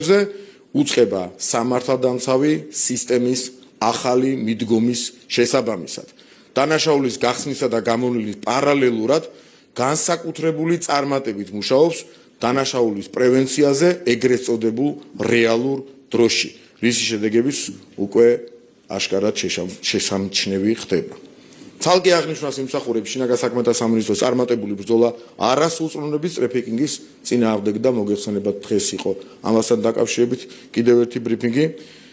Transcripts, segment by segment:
უწყება სამართალდამცავი სისტემის ახალი მიდგომის შესაბამისად. დანაშაულის გახსნისა და გამოვლენის პარალელურად განსაკუთრებული წარმატებით მუშაობს დანაშაულის პრევენციაზე ეგრეთ წოდებულ რეალურ დროში, რის შედეგებიც უკვე აშკარად შესამჩნევი ხდება. ცალკე აღნიშნავს იმსახურებს შინაგან საქმეთა სამინისტროს წარმატებული ბრძოლა არასრულწლოვნების ტრაფიკინგის წინააღმდეგ და მოგეხსენებათ დღეს იყო ამასთან დაკავშირებით კიდევ ერთი ბრიფინგი.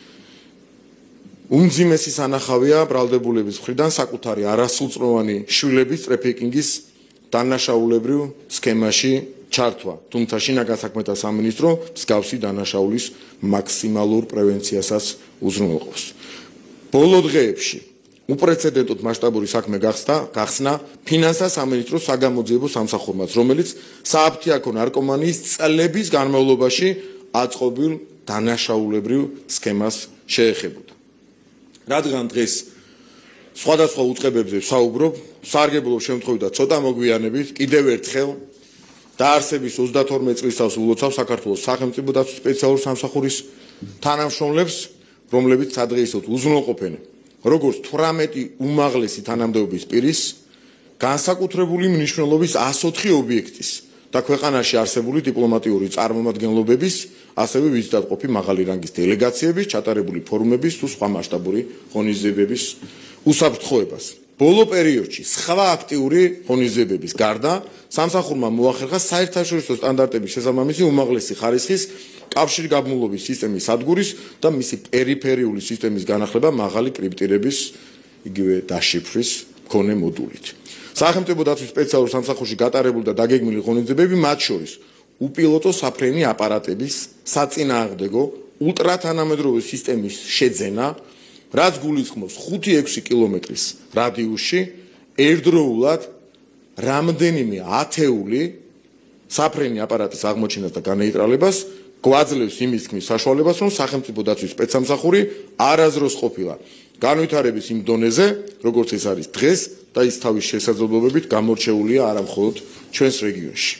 უმძიმესი სანახავია ბრალდებულების მხრიდან საკუთარი არასრულწლოვანი შვილების ტრაფიკინგის დანაშაულებრივ სქემაში ჩართვა, თუმცა შინაგან საქმეთა სამინისტრო მსგავსი დანაშაულის მაქსიმალურ პრევენციასაც უზრუნველყოფს. ბოლო დღეებში უპრეცედენტოდ მასშტაბური საქმე გახსნა ფინანსთა სამინისტროს საგამოძიებო სამსახურმაც, რომელიც სააფთიაქო ნარკომანიის წლების განმავლობაში აწყობილ დანაშაულებრივ სქემას შეეხებოდა. რადგან დღეს სხვადასხვა უწყებებზე ვსაუბრობ, სარგებლობ შემთხვევით და ცოტა მოგვიანებით კიდევ ერთხელ დაარსების 32 წლის თავს ულოცავ საქართველოს სახელმწიფო დაცვის სპეციალურ სამსახურის თანამშრომლებს, რომლებიც სადღეისოდ უზრუნველყოფენ როგორც 18 უმაღლესი თანამდებობის პირის განსაკუთრებული მნიშვნელობის 104 ობიექტის და ქვეყანაში არსებული დიპლომატიური წარმომადგენლობების, ასევე ვიზიტატყოფი მაღალი რანგის დელეგაციების, ჩატარებული ფორუმების თუ სხვა მასშტაბური ღონისძიებების უსაფრთხოებას. ბოლო პერიოდში სხვა აქტიური ღონისძიებების გარდა სამსახურმა მოახერხა საერთაშორისო სტანდარტების შესაბამისი უმაღლესი ხარისხის კავშირგაბმულობის სისტემის სადგურის და მისი პერიფერიული სისტემის განახლება მაღალი კრიპტირების იგივე დაშიფვრის მქონე მოდულით. სახელმწიფო დაცვის სპეციალურ სამსახურში გატარებული და დაგეგმილი ღონისძიებები, მათ შორის უპილოტო საფრენი აპარატების საწინააღმდეგო ულტრათანამედროვე სისტემის შეძენა, რაც გულისხმობს 5-6 კილომეტრის რადიუსში ერთდროულად რამდენიმე ათეული საფრენი აპარატის აღმოჩენას და განეიტრალებას, გვაძლევს იმის თქმის საშუალებას, რომ სახელმწიფო დაცვის სპეცსამსახური არასდროს ყოფილა განვითარების იმ დონეზე, როგორც ეს არის დღეს და ის თავის შესაძლებლობებით გამორჩეულია არა მხოლოდ ჩვენს რეგიონში.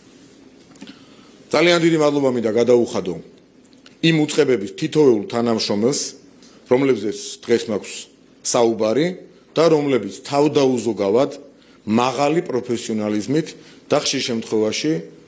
ძალიან დიდი მადლობა მინდა გადაუხადო იმ უწყებების თითოეულ თანამშრომელს, რომლებზეც დღეს მაქვს საუბარი და რომლებიც თავდაუზოგავად მაღალი პროფესიონალიზმით და ხშირ შემთხვევაში